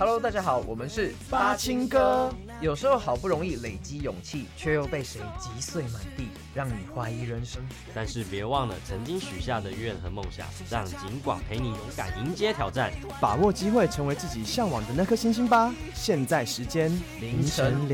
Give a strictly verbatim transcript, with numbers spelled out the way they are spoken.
Hello， 大家好，我们是八青哥。 有时候好不容易累积勇气，却又被谁击碎满地，让你怀疑人生。 但是别忘了曾经许下的愿和梦想，让警广陪你勇敢迎接挑战， 把握机会，成为自己向往的那颗星星吧。现在时间凌晨